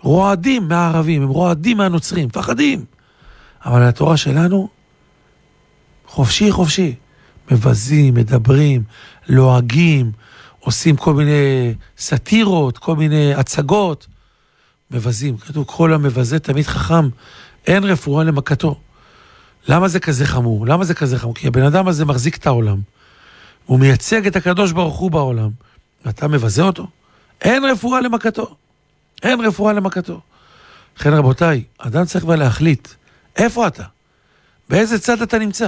רועדים מהערבים, הם רועדים מהנוצרים, מפחדים. אבל התורה שלנו, חופשי, חופשי. מבזים, מדברים, לועגים, עושים כל מיני סטירות, כל מיני הצגות. מבזים, כתוב, כל המבזה תמיד חכם, אין רפואה למכתו. למה זה כזה חמור? למה זה כזה חמור? כי הבן אדם הזה מחזיק את העולם, הוא מייצג את הקדוש ברוך הוא בעולם, ואתה מבזה אותו? אין רפואה למכתו. אין רפואה למכתו. לכן רבותיי, אדם צריך כבר להחליט, איפה אתה? באיזה צד אתה נמצא?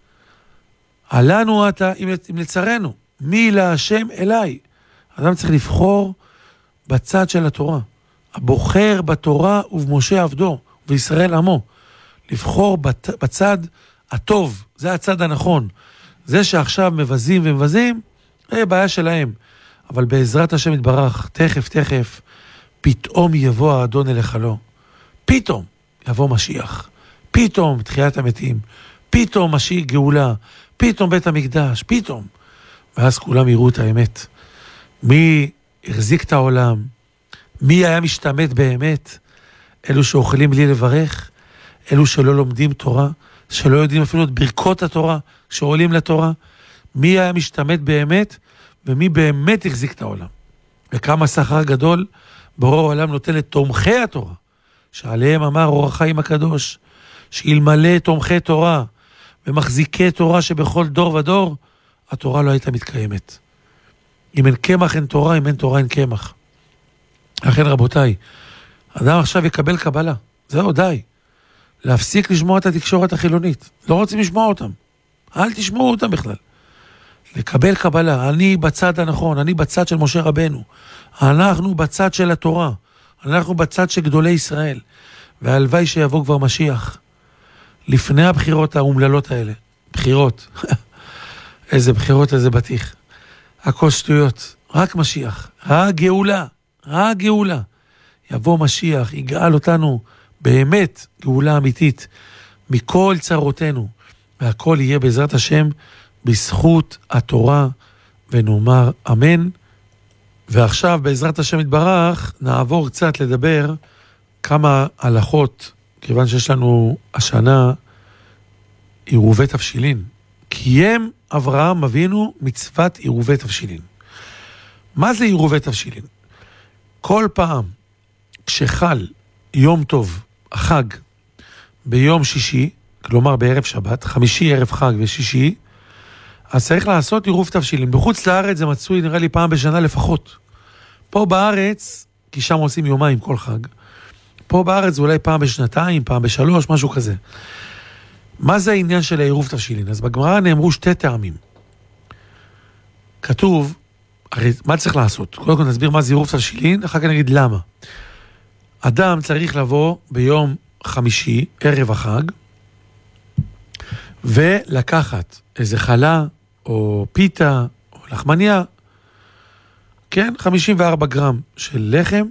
עלינו אתה עם לצרנו, מי להשם אליי. אדם צריך לבחור בצד של התורה. הבוחר בתורה ובמשה עבדו, וישראל עמו. לבחור בצד הטוב, זה הצד הנכון. זה שעכשיו מבזים ומבזים, זה בעיה שלהם. אבל בעזרת השם יתברך, תכף, פתאום יבוא האדון אליך לו. פתאום יבוא משיח. פתאום תחיית המתים. פתאום משיח גאולה. פתאום בית המקדש. פתאום. ואז כולם יראו את האמת. מי החזיק את העולם? מי היה משתמט באמת? אלו שאוכלים בלי לברך? אלו שלא לומדים תורה? שלא יודעים אפילו את ברכות התורה? שעולים לתורה? מי היה משתמט באמת? ומי באמת החזיק את העולם? וכמה שכר גדול בורא העולם נותן לתומכי התורה, שעליהם אמר אור החיים הקדוש, שאלמלא תומכי תורה ומחזיקי תורה שבכל דור ודור, התורה לא הייתה מתקיימת. אם אין קמח אין תורה, אם אין תורה אין קמח. לכן רבותיי, אדם עכשיו יקבל קבלה, זהו די. להפסיק לשמוע את התקשורת החילונית, לא רוצים לשמוע אותם, אל תשמעו אותם בכלל. לקבל קבלה, אני בצד הנכון, אני בצד של משה רבנו, אנחנו בצד של התורה, אנחנו בצד של גדולי ישראל, והלוואי שיבוא כבר משיח, לפני הבחירות האומללות האלה, בחירות, איזה בחירות, איזה בטיח, הכל שטויות, רק משיח, הגאולה, יבוא משיח, יגאל אותנו באמת גאולה אמיתית, מכל צרותינו, והכל יהיה בעזרת השם, בזכות התורה, ונאמר אמן. ועכשיו בעזרת השם יתברך נעבור קצת לדבר כמה הלכות, כיוון שיש לנו השנה עירובי תבשילין. קיים אברהם אבינו מצוות עירובי תבשילין. מה זה עירובי תבשילין? כל פעם כשחל יום טוב, החג, ביום שישי, כלומר בערב שבת, חמישי ערב חג ושישי, אז צריך לעשות עירוב תבשילין. בחוץ לארץ זה מצוי נראה לי פעם בשנה לפחות. פה בארץ, כי שם עושים יומיים כל חג, פה בארץ זה אולי פעם בשנתיים, פעם בשלוש, משהו כזה. מה זה העניין של העירוב תבשילין? אז בגמרא נאמרו שתי טעמים. כתוב, הרי מה צריך לעשות? קודם כל נסביר מה זה עירוב תבשילין, אחר כך נגיד למה. אדם צריך לבוא ביום חמישי, ערב החג, ולקחת איזה חלה, או פיתה, או לחמניה, כן, 54 גרם של לחם,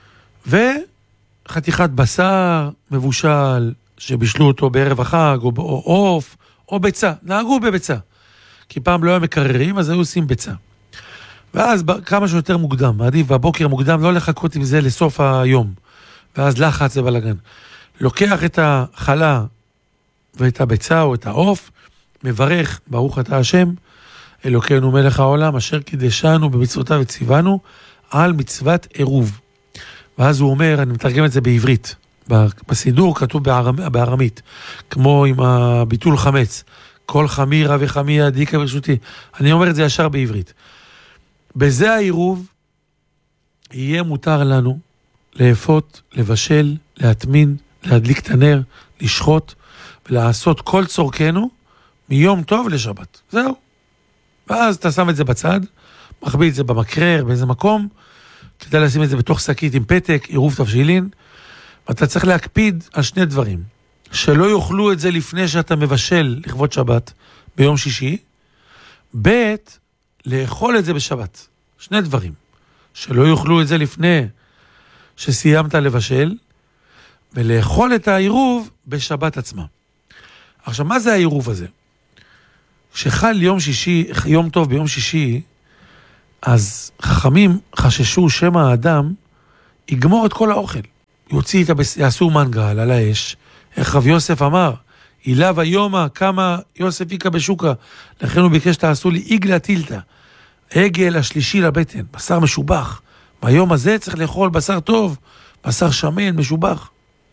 וחתיכת בשר מבושל, שבישלו אותו בערב החג, או עוף, או ביצה, נהגו בביצה. כי פעם לא היו מקררים, אז היו עושים ביצה. ואז כמה שיותר מוקדם, מעדיף בבוקר מוקדם, לא לחכות עם זה לסוף היום. ואז לחץ ובלגן. לוקח את החלה ואת הביצה או את העוף, מברך, ברוך אתה השם, אלוקינו מלך העולם, אשר קידשנו במצוותיו וציוונו, על מצוות עירוב. ואז הוא אומר, אני מתרגם את זה בעברית, בסידור כתוב בארמית, כמו עם הביטול חמץ, כל חמירה וחמיה דיקה ברשותי, אני אומר את זה ישר בעברית. בזה העירוב, יהיה מותר לנו, לאפות, לבשל, להטמין, להדליק את הנר, לשחוט, ולעשות כל צורכנו, מיום טוב לשבת. זהו. ואז אתה שם את זה בצד, מחביא את זה במקרר, באיזה מקום, כדאי לשים את זה בתוך שקית עם פתק, עירוב תבשילין, ואתה צריך להקפיד על שני דברים. שלא יאכלו את זה לפני שאתה מבשל לכבוד שבת, ביום שישי, ב' לאכול את זה בשבת. שני דברים. שלא יאכלו את זה לפני שסיימת לבשל, ולאכול את העירוב בשבת עצמה. עכשיו, מה זה העירוב הזה? כשחל יום שישי, יום טוב ביום שישי, אז חכמים חששו שמא האדם יגמור את כל האוכל. יעשו מנגל על האש, איך רב יוסף אמר, אילה ויומא כמה יוסף איקה בשוקה, לכן הוא ביקש תעשו לי עגלה טילתא, עגל השלישי לבטן, בשר משובח. ביום הזה צריך לאכול בשר טוב, בשר שמן, משובח.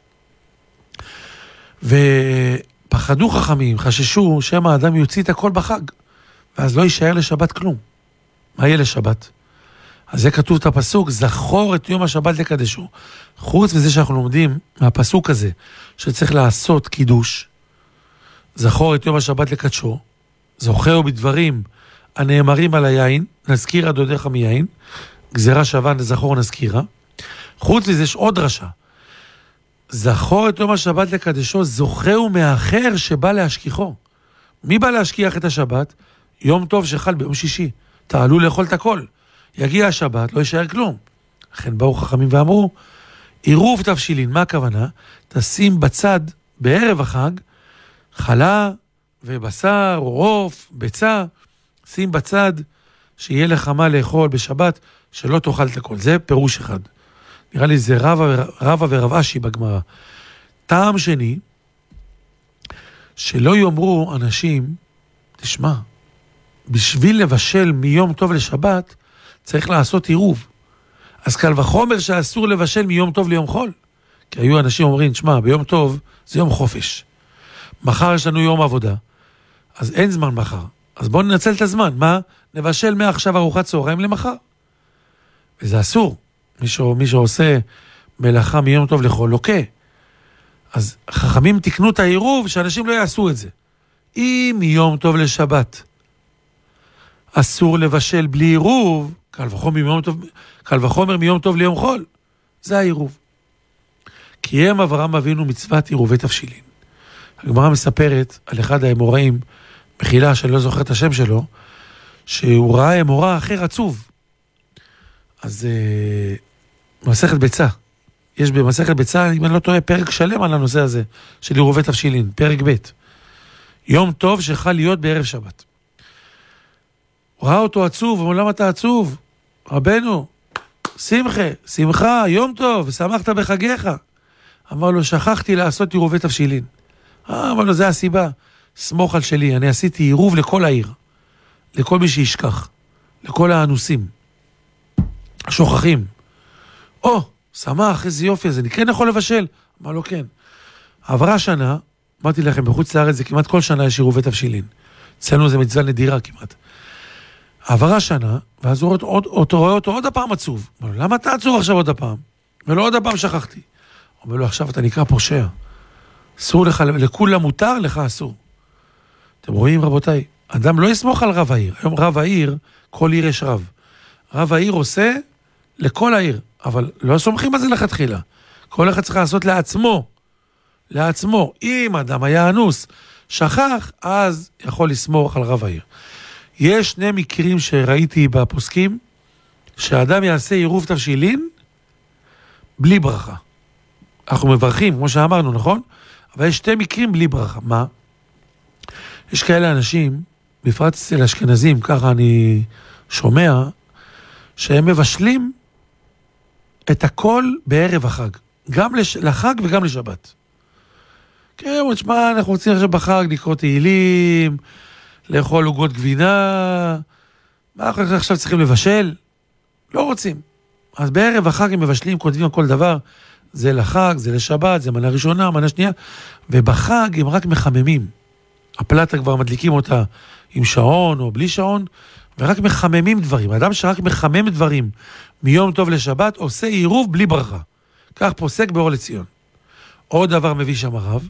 ופחדו חכמים, חששו שמא האדם יוציא את הכל בחג, ואז לא יישאר לשבת כלום. מה יהיה לשבת? אז זה כתוב את הפסוק, זכור את יום השבת לקדשו. חוץ מזה שאנחנו לומדים מהפסוק הזה, שצריך לעשות קידוש, זכור את יום השבת לקדשו, זוכר בדברים הנאמרים על היין, נזכירה דודיך מיין, גזירה שווה זכור נזכירה. חוץ מזה יש עוד דרשה, זכור את יום השבת לקדשו, זוכר מאחר שבא להשכיחו. מי בא להשכיח את השבת? יום טוב שחל ביום שישי, תעלו לאכול את הכל. יגיע השבת, לא יישאר כלום. לכן באו חכמים ואמרו, עירוב תבשילין, מה הכוונה? תשים בצד בערב החג, חלה ובשר או עוף, ביצה, שים בצד שיהיה לך מה לאכול בשבת, שלא תאכל את הכל. זה פירוש אחד. נראה לי זה רבא ורב אשי בגמרא. טעם שני, שלא יאמרו אנשים, תשמע, בשביל לבשל מיום טוב לשבת, צריך לעשות עירוב. אז קל וחומר שאסור לבשל מיום טוב ליום חול. כי היו אנשים אומרים, תשמע, ביום טוב זה יום חופש. מחר יש לנו יום עבודה. אז אין זמן מחר. אז בואו ננצל את הזמן. מה? נבשל מעכשיו ארוחת צהריים למחר. וזה אסור. מי שעושה מלאכה מיום טוב לחול, לוקה. אז חכמים תקנו את העירוב שאנשים לא יעשו את זה. אם מיום טוב לשבת אסור לבשל בלי עירוב, קל וחומר מיום טוב ליום חול. זה העירוב. קיים אברהם אבינו מצוות עירובי תבשילין. הגמרא מספרת על אחד האמוראים, מחילה שאני לא זוכר את השם שלו, שהוא ראה אמורא אחר עצוב. אז מסכת ביצה. יש במסכת ביצה, אם אני לא טועה, פרק שלם על הנושא הזה, של עירובי תבשילין, פרק ב'. יום טוב שחל להיות בערב שבת. הוא ראה אותו עצוב, אמר, למה אתה עצוב? רבנו, שמחה, יום טוב, ושמחת בחגיך. אמר לו, שכחתי לעשות עירובי תבשילין. אמר לו, זה הסיבה. סמוך על שלי, אני עשיתי עירוב לכל העיר. לכל מי שישכח. לכל האנוסים. השוכחים. שמח, איזה יופי הזה, אני כן יכול לבשל? אמר לו, כן. עברה שנה, אמרתי לכם, בחוץ לארץ זה כמעט כל שנה יש עירובי תבשילין. אצלנו זה מצווה נדירה כמעט. עברה שנה, ואז הוא רואה אותו עוד הפעם עצוב. אמר לו, למה אתה עצוב עכשיו עוד הפעם? ולא עוד הפעם שכחתי. אומר לו, עכשיו אתה נקרא פושע. אסור לך, לכולם מותר, לך אסור. אתם רואים, רבותיי, אדם לא יסמוך על רב העיר. היום רב העיר, כל עיר יש רב. רב העיר עושה לכל העיר, אבל לא סומכים על זה לכתחילה. כל אחד צריך לעשות לעצמו. אם אדם היה אנוס, שכח, אז יכול לסמוך על רב העיר. יש שני מקרים שראיתי בפוסקים, שהאדם יעשה עירוב תבשילין, בלי ברכה. אנחנו מברכים, כמו שאמרנו, נכון? אבל יש שתי מקרים בלי ברכה. מה? יש כאלה אנשים, בפרט אצל אשכנזים, ככה אני שומע, שהם מבשלים את הכל בערב החג. גם לחג וגם לשבת. כן, תשמע, אנחנו רוצים עכשיו בחג לקרוא תהילים, לאכול עוגות גבינה, מה אנחנו עכשיו צריכים לבשל? לא רוצים. אז בערב החג הם מבשלים, כותבים על כל דבר, זה לחג, זה לשבת, זה מנה ראשונה, מנה שנייה, ובחג הם רק מחממים. הפלטה כבר מדליקים אותה עם שעון או בלי שעון, ורק מחממים דברים. האדם שרק מחמם דברים מיום טוב לשבת, עושה עירוב בלי ברכה. כך פוסק באור לציון. עוד דבר מביא שם הרב,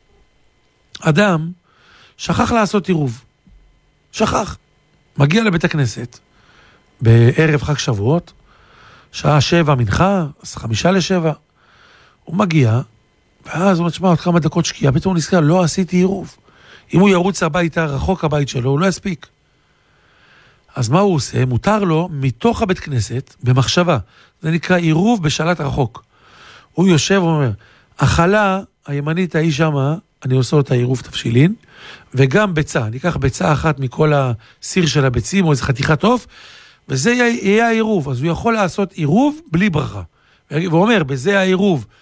אדם שכח לעשות עירוב. שכח. מגיע לבית הכנסת, בערב חג שבועות, שעה 7 מנחה, אז 6:55, הוא מגיע, ואז הוא אומר, תשמע, עוד כמה דקות שקיעה, פתאום הוא נזכר, לא עשיתי עירוב. אם הוא ירוץ הביתה, רחוק הבית שלו, הוא לא יספיק. אז מה הוא עושה? מותר לו, מתוך הבית כנסת, במחשבה, זה נקרא עירוב בשלט רחוק. הוא יושב ואומר, החלה הימנית ההיא שמה, אני עושה אותה עירוב תבשילין, וגם ביצה, אני אקח ביצה אחת מכל הסיר של הביצים, או איזה חתיכת עוף, וזה יהיה העירוב. אז הוא יכול לעשות עירוב בלי ברכה. והוא אומר, בזה העירוב